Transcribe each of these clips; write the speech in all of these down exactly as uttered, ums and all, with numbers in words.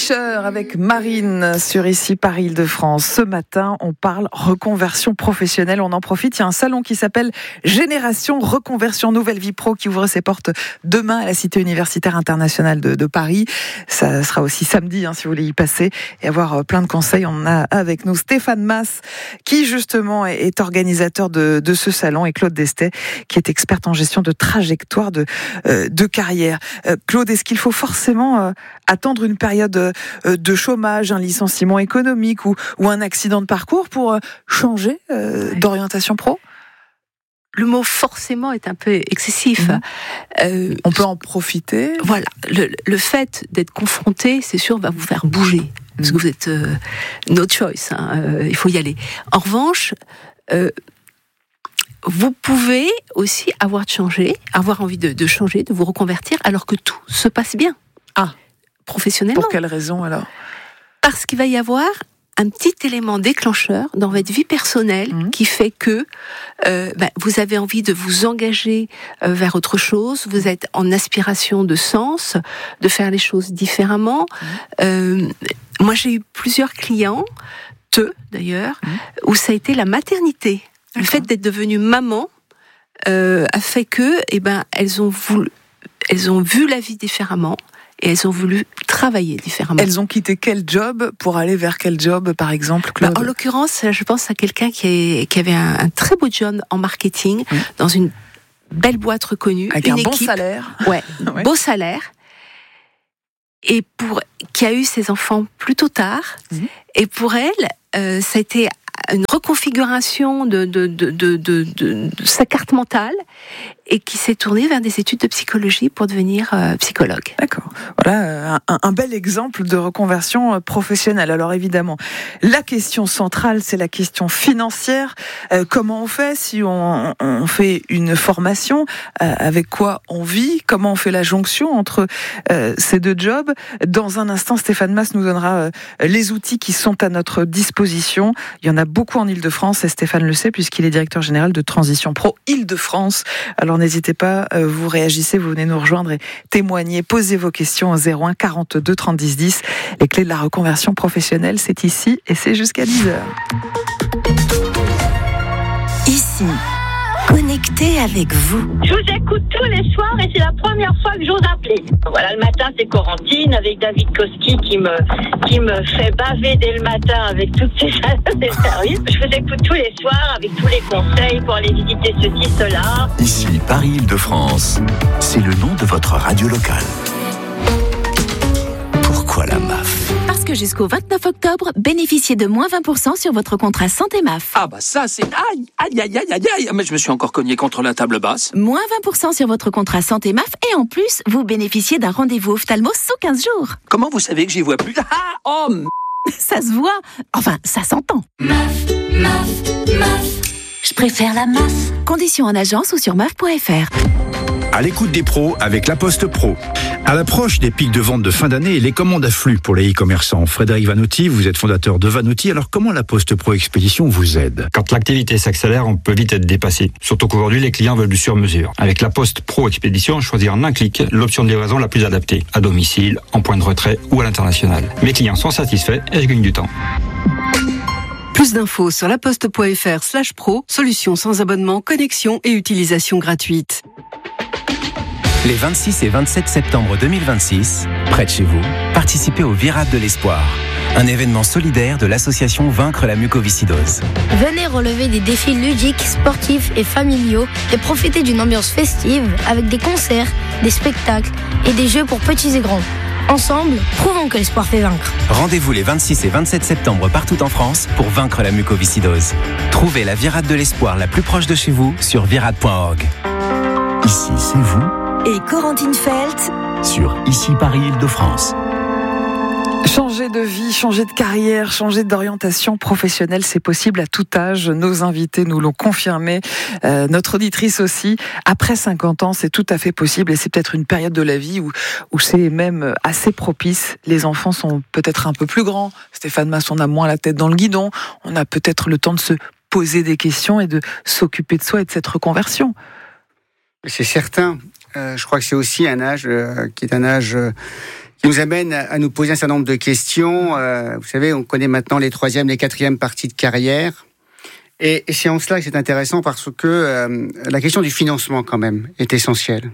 Fischer avec Marine sur Ici Paris Île-de-France. Ce matin, on parle reconversion professionnelle. On en profite. Il y a un salon qui s'appelle Génération Reconversion Nouvelle Vie Pro qui ouvre ses portes demain à la Cité Universitaire Internationale de, de Paris. Ça sera aussi samedi, hein, si vous voulez y passer et avoir plein de conseils. On a avec nous Stéphane Masse qui justement est organisateur de, de ce salon et Claude Destet qui est experte en gestion de trajectoire de, euh, de carrière. Euh, Claude, est-ce qu'il faut forcément euh, attendre une période de chômage, un licenciement économique ou, ou un accident de parcours pour changer euh, d'orientation pro ? Le mot forcément est un peu excessif. Mmh. Euh, On peut en profiter. Voilà, le, le fait d'être confronté, c'est sûr, va vous faire bouger. Mmh. Parce que vous êtes euh, no choice, hein, euh, il faut y aller. En revanche, euh, vous pouvez aussi avoir changé, avoir envie de, de changer, de vous reconvertir, alors que tout se passe bien. Ah, professionnellement. Pour quelle raison alors ? Parce qu'il va y avoir un petit élément déclencheur dans votre vie personnelle mmh. qui fait que euh, bah, vous avez envie de vous engager euh, vers autre chose, vous êtes en aspiration de sens, de faire les choses différemment. Mmh. Euh, moi, j'ai eu plusieurs clients, deux d'ailleurs, mmh. où ça a été la maternité. D'accord. Le fait d'être devenue maman euh, a fait que, eh ben, elles ont voulu, elles ont vu la vie différemment. Et elles ont voulu travailler différemment. Elles ont quitté quel job pour aller vers quel job, par exemple, Claude ? Bah, en l'occurrence, je pense à quelqu'un qui, est, qui avait un, un très beau job en marketing, mmh. dans une belle boîte reconnue. Avec une un équipe, bon salaire. Ouais, ouais. beau salaire. Et pour, qui a eu ses enfants plutôt tard. Mmh. Et pour elle, euh, ça a été une reconfiguration de, de, de, de, de, de, de sa carte mentale et qui s'est tournée vers des études de psychologie pour devenir euh, psychologue. D'accord. Voilà un, un bel exemple de reconversion professionnelle. Alors évidemment, la question centrale, c'est la question financière. Euh, comment on fait si on, on fait une formation ? euh, Avec quoi on vit ? Comment on fait la jonction entre euh, ces deux jobs ? Dans un instant, Stéphane Masse nous donnera euh, les outils qui sont à notre disposition. Il y en a beaucoup en Île-de-France et Stéphane le sait puisqu'il est directeur général de Transition Pro Île-de-France. Alors n'hésitez pas, vous réagissez, vous venez nous rejoindre et témoigner, posez vos questions au zéro un quarante-deux trente dix dix. Les clés de la reconversion professionnelle, c'est ici et c'est jusqu'à dix heures. Ici, connecté avec vous. Je vous écoute tous les soirs et c'est la première fois que j'ose appeler. Voilà, le matin c'est Corentine avec David Koski qui me, qui me fait baver dès le matin avec toutes ses, ses services. Je vous écoute tous les soirs avec tous les conseils pour aller visiter ceci, cela. Ici, Paris Île-de-France, c'est le nom de votre radio locale. Pourquoi la M A F ? Parce que jusqu'au vingt-neuf octobre, bénéficiez de moins vingt pour cent sur votre contrat santé M A F. Ah bah ça c'est... Aïe, aïe, aïe, aïe, aïe, aïe. Mais je me suis encore cogné contre la table basse. Moins vingt pour cent sur votre contrat santé M A F et en plus, vous bénéficiez d'un rendez-vous ophtalmo sous quinze jours. Comment vous savez que j'y vois plus ? Ah, oh m... Ça se voit. Enfin, ça s'entend. M A F, M A F, M A F. Je préfère la M A F. Conditions en agence ou sur M A F point F R. À l'écoute des pros avec La Poste Pro. À l'approche des pics de vente de fin d'année, les commandes affluent pour les e-commerçants. Frédéric Vanotti, vous êtes fondateur de Vanotti. Alors comment La Poste Pro Expédition vous aide ? Quand l'activité s'accélère, on peut vite être dépassé. Surtout qu'aujourd'hui, les clients veulent du sur-mesure. Avec La Poste Pro Expédition, choisir en un clic l'option de livraison la plus adaptée. À domicile, en point de retrait ou à l'international. Mes clients sont satisfaits et je gagne du temps. Plus d'infos sur laposte.fr slash pro, solution sans abonnement, connexion et utilisation gratuite. Les vingt-six et vingt-sept septembre deux mille vingt-six, près de chez vous, participez au Virade de l'Espoir, un événement solidaire de l'association Vaincre la mucoviscidose. Venez relever des défis ludiques, sportifs et familiaux et profiter d'une ambiance festive avec des concerts, des spectacles et des jeux pour petits et grands. Ensemble, prouvons que l'espoir fait vaincre. Rendez-vous les vingt-six et vingt-sept septembre partout en France pour vaincre la mucoviscidose. Trouvez la Virade de l'Espoir la plus proche de chez vous sur virade point org. Ici, c'est vous. Et Corentine Felt sur Ici Paris Île-de-France. Changer de vie, changer de carrière, changer d'orientation professionnelle, c'est possible à tout âge. Nos invités nous l'ont confirmé, euh, notre auditrice aussi. Après cinquante ans, c'est tout à fait possible et c'est peut-être une période de la vie où, où c'est même assez propice. Les enfants sont peut-être un peu plus grands. Stéphane Masse, on a moins la tête dans le guidon. On a peut-être le temps de se poser des questions et de s'occuper de soi et de cette reconversion. C'est certain. Euh, je crois que c'est aussi un âge euh, qui est un âge... Euh, qui nous amène à nous poser un certain nombre de questions. Euh, vous savez, on connaît maintenant les troisièmes, les quatrièmes parties de carrière. Et, et c'est en cela que c'est intéressant parce que euh, la question du financement, quand même, est essentielle.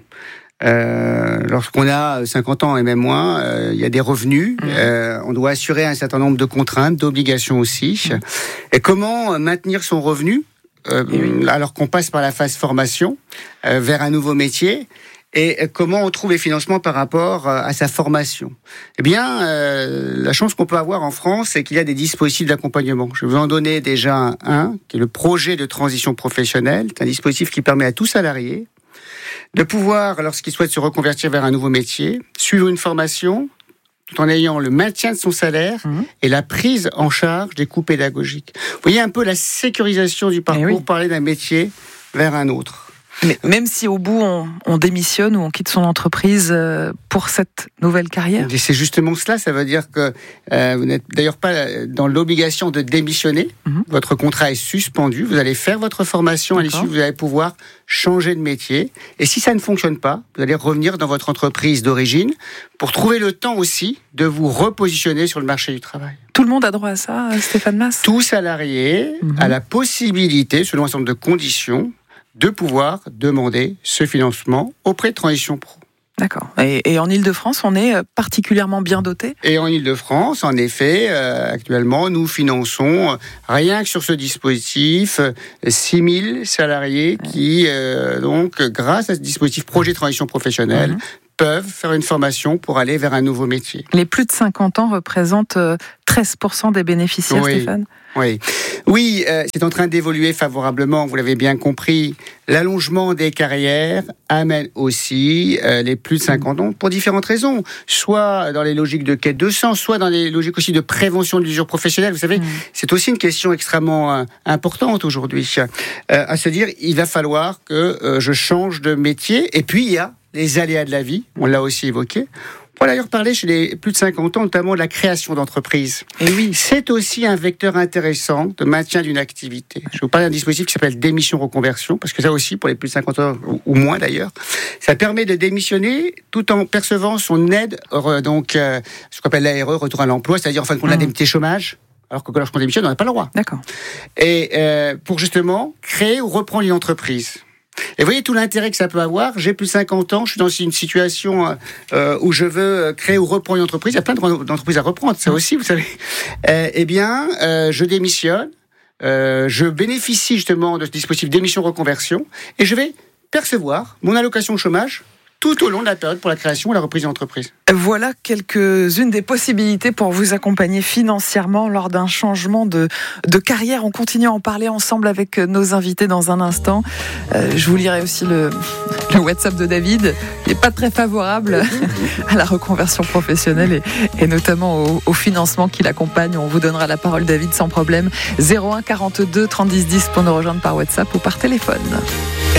Euh, lorsqu'on a cinquante ans et même moins, euh, il y a des revenus, mmh. euh, on doit assurer un certain nombre de contraintes, d'obligations aussi. Mmh. Et comment maintenir son revenu euh, oui. alors qu'on passe par la phase formation euh, vers un nouveau métier? Et comment on trouve les financements par rapport à sa formation? Eh bien, euh, la chance qu'on peut avoir en France, c'est qu'il y a des dispositifs d'accompagnement. Je vais vous en donner déjà un, un qui est le projet de transition professionnelle. C'est un dispositif qui permet à tout salarié de pouvoir, lorsqu'il souhaite se reconvertir vers un nouveau métier, suivre une formation tout en ayant le maintien de son salaire mmh. et la prise en charge des coûts pédagogiques. Vous voyez un peu la sécurisation du parcours, oui. parler d'un métier vers un autre. Mais même si au bout on, on démissionne ou on quitte son entreprise pour cette nouvelle carrière. Et c'est justement cela, ça veut dire que euh, vous n'êtes d'ailleurs pas dans l'obligation de démissionner. Mm-hmm. Votre contrat est suspendu, vous allez faire votre formation. D'accord. À l'issue, vous allez pouvoir changer de métier. Et si ça ne fonctionne pas, vous allez revenir dans votre entreprise d'origine pour trouver le temps aussi de vous repositionner sur le marché du travail. Tout le monde a droit à ça, Stéphane Mas? Tout salarié mm-hmm. a la possibilité, selon un certain nombre de conditions, de pouvoir demander ce financement auprès de Transition Pro. D'accord. Et, et en Ile-de-France, on est particulièrement bien doté? Et en Ile-de-France, en effet, euh, actuellement, nous finançons, euh, rien que sur ce dispositif, euh, six mille salariés ouais. qui, euh, donc, grâce à ce dispositif projet de transition professionnelle, mmh. peuvent faire une formation pour aller vers un nouveau métier. Les plus de cinquante ans représentent treize pour cent des bénéficiaires, oui. Stéphane? Oui, oui euh, c'est en train d'évoluer favorablement, vous l'avez bien compris. L'allongement des carrières amène aussi euh, les plus de cinquante ans pour différentes raisons. Soit dans les logiques de quête de sens, soit dans les logiques aussi de prévention de l'usure professionnelle. Vous savez, mmh. c'est aussi une question extrêmement euh, importante aujourd'hui. Euh, à se dire, il va falloir que euh, je change de métier. Et puis, il y a les aléas de la vie, on l'a aussi évoqué. On va d'ailleurs parler chez les plus de cinquante ans, notamment de la création d'entreprises. Et oui. C'est aussi un vecteur intéressant de maintien d'une activité. Je vais vous parler d'un dispositif qui s'appelle démission reconversion, parce que ça aussi, pour les plus de cinquante ans, ou moins d'ailleurs, ça permet de démissionner tout en percevant son aide, donc euh, ce qu'on appelle l'A R E, retour à l'emploi, c'est-à-dire en fin de compte, mmh. l'indemnité chômage. Alors que lorsqu'on démissionne, on n'a pas le droit. D'accord. Et euh, pour justement créer ou reprendre une entreprise. Et vous voyez tout l'intérêt que ça peut avoir. J'ai plus de cinquante ans, je suis dans une situation euh, où je veux créer ou reprendre une entreprise. Il y a plein d'entreprises à reprendre, ça aussi, vous savez. Euh, eh bien, euh, je démissionne, euh, je bénéficie justement de ce dispositif démission reconversion et je vais percevoir mon allocation de chômage tout au long de la période pour la création et la reprise d'entreprise. Voilà quelques-unes des possibilités pour vous accompagner financièrement lors d'un changement de, de carrière. On continue à en parler ensemble avec nos invités dans un instant. Euh, je vous lirai aussi le, le WhatsApp de David. Il n'est pas très favorable à la reconversion professionnelle et, et notamment au, au financement qui l'accompagne. On vous donnera la parole, David, sans problème. zéro un quarante-deux trente dix dix pour nous rejoindre par WhatsApp ou par téléphone.